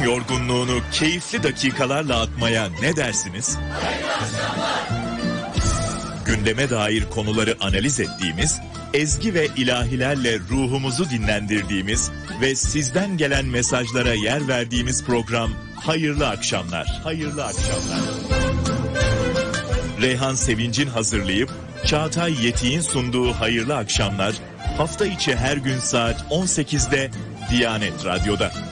yorgunluğunu keyifli dakikalarla atmaya ne dersiniz? Gündeme dair konuları analiz ettiğimiz, ezgi ve ilahilerle ruhumuzu dinlendirdiğimiz ve sizden gelen mesajlara yer verdiğimiz program Hayırlı Akşamlar. Hayırlı Akşamlar. Reyhan Sevinç'in hazırlayıp Çağatay Yetik'in sunduğu Hayırlı Akşamlar hafta içi her gün saat 18'de Diyanet Radyo'da.